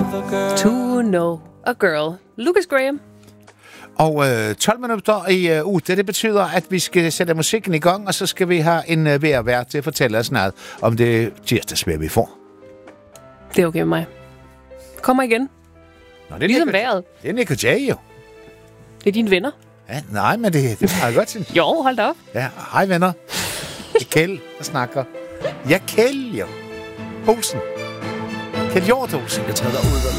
To know a girl. Lucas Graham. Og 12 minutter i ute, det betyder, at vi skal sætte musikken i gang, og så skal vi have en værvært til at fortælle os noget om det tirsdagsvejr, vi får. Det er okay med mig. Kommer igen. Nå, det er Ligesom vejret. Det er Nick og Jay, jo. Det er dine venner. Ja, nej, men det er meget godt. Synes. Jo, hold da op. Ja, hej venner. Det er Kjeld, der snakker. Ja, Kjeld, jo. Olsen. Kjeld Hjort Olsen. Jeg træder ud